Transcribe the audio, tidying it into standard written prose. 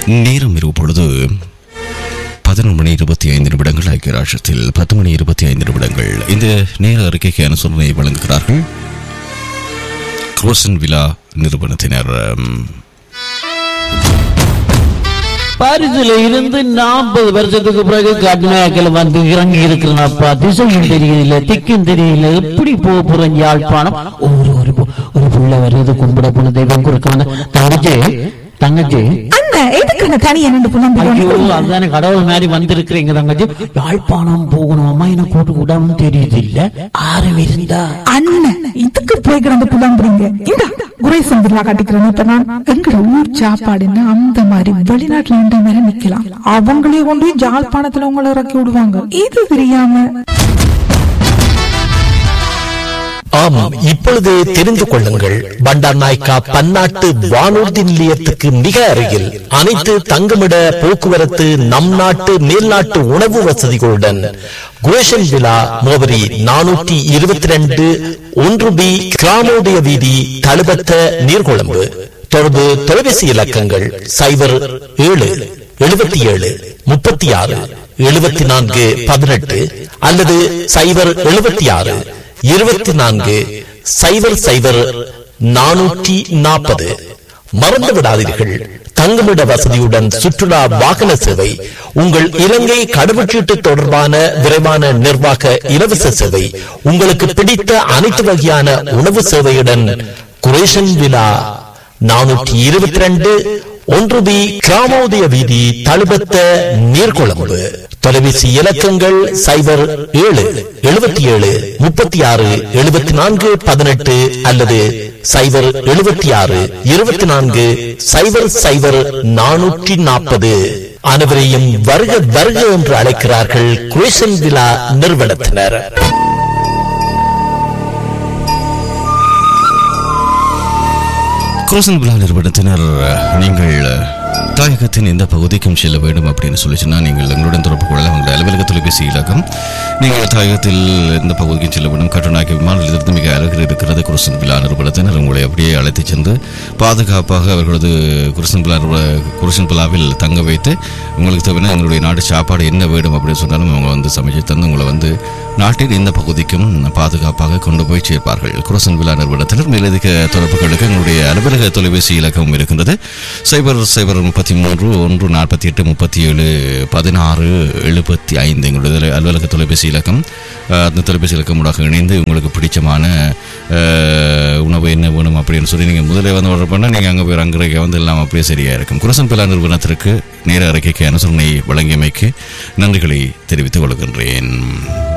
நேரம் இரவு பொழுது 11:25 ஐக்கிய ராஷ்டிரத்தில் 10:25. இந்த நேர அறிக்கைக்கு அனுசரணை வழங்குகிறார்கள் குரோசன் விழா நிறுவனத்தினர். பாரிஸ்ல இருந்து 40 வருஷத்துக்கு பிறகு கடுமையாக்கல வந்து இறங்கி இருக்கிறனப்பா. திசையும் தெரியல, திக்கும் தெரியல, எப்படி போக போறேன் யாழ்ப்பாணம். ஒரு புள்ள வருது, கும்பிட போன தெய்வம் கொடுக்க தங்கச்சி எதுக்கு தனியா நின்று புலம்புறீங்க? அதானே கடவுள் மாதிரி வந்திருக்கிறீங்க தங்கச்சி. யாழ்ப்பாணம் போகணும் அம்மா, என்ன கூட்டு கூடாம தெரியுது இல்ல. ஆறு இருந்தா அண்ணன் இதுக்கு போய் கிடந்து புலம்புறீங்க. இந்த குரேசன் பில்லா கட்டிக்கிறேன். இப்ப நான் எங்க ஊர் சாப்பாடுன்னா அந்த மாதிரி வெளிநாட்டுல இந்த மாதிரி நிக்கலாம். அவங்களே கொண்டு போய் ஜாழ்ப்பாணத்துல உங்களை இறக்கி விடுவாங்க. இது தெரியாம ஆமாம், இப்பொழுது தெரிந்து கொள்ளுங்கள். பண்டார் நாயக்கா பன்னாட்டு வானூர்தி நிலையத்துக்கு மிக அருகில் அனைத்து தங்குமிட போக்குவரத்து, நம் நாட்டு மேல்நாட்டு உணவு வசதிகளுடன் குரேஷன் விழா மோவரி 422 1B கிராமோதய வீதி, தழுபத்த நீர்கொழும்பு. தொடர்பு தொலைபேசி இலக்கங்கள் 0777 36 74 18 அல்லது 076 24 00 440. மறந்து விடாதீர்கள், தங்குமிட வசதியுடன் சுற்றுலா வாகன சேவை, உங்கள் இலங்கை கடவுச்சீட்டு தொடர்பான விரைவான நிர்வாக இலவச சேவை, உங்களுக்கு பிடித்த அனைத்து வகையான உணவு சேவையுடன் குரேஷன் விழா 422 1B கிராமோதய வீதி, தழுபத்த நீர்கொழும்பு. தொலைபேசி இலக்கங்கள் 0777 36 74 18 அல்லது 076 24 00 440. அனைவரையும் வருக வருக என்று அழைக்கிறார்கள் குரேஷன் விழா நிறுவனத்தினர். குரோசன் விழா நிறுவனத்தினர், நீங்கள் தாயகத்தின் எந்த பகுதிக்கும் செல்ல வேண்டும் அப்படின்னு சொல்லிச்சுன்னா நீங்கள் எங்களுடன் தொடர்பு கொள்ளலாம். உங்களுடைய அலுவலக தொலைபேசி இலக்கம். நீங்கள் தாயகத்தில் எந்த பகுதிக்கும் செல்ல வேண்டும், கட்டுநாயக்க விமான நிலையத்திலிருந்து மிக அருகில் இருக்கிறது குரோசன் விழா நிறுவனத்தினர் உங்களை அப்படியே அழைத்து சென்று பாதுகாப்பாக அவர்களது குரோசன் விழாவில் தங்க வைத்து உங்களுக்கு தேவையான எங்களுடைய நாட்டு சாப்பாடு என்ன வேண்டும் அப்படின்னு சொன்னாலும் அவங்க வந்து சமைச்சு தந்து உங்களை வந்து நாட்டின் எந்த பகுதிக்கும் பாதுகாப்பாக கொண்டு போய் சேர்ப்பார்கள். குரோசன் விழா நிறுவனத்தினர். மேலதிக தொடர்புகளுக்கு எங்களுடைய அலுவலக தொலைபேசி இலக்கம் இருக்கின்றது 0033 148 37 16 75. எங்களுடைய அலுவலக தொலைபேசி இலக்கம். அந்த தொலைபேசி இலக்கம் ஊடாக இணைந்து உங்களுக்கு பிடிச்சமான உணவு என்ன வேணும் அப்படின்னு சொல்லி நீங்கள் முதலே வந்து ஆர்டர் பண்ணால் நீங்கள் அங்கே போய் அங்கே வந்து எல்லாம் அப்படியே சரியாக இருக்கும். குரோசன் விழா நிறுவனத்திற்கு நேர அறிக்கைக்கு அனுசரணை வழங்கியமைக்கு நன்றிகளை தெரிவித்துக் கொள்கின்றேன்.